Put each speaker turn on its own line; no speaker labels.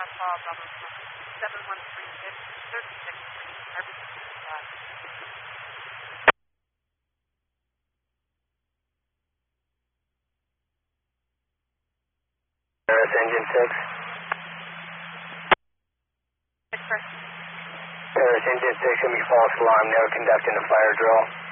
Engine 6. Paris Engine 6, going to be false alarm, now conducting a fire drill.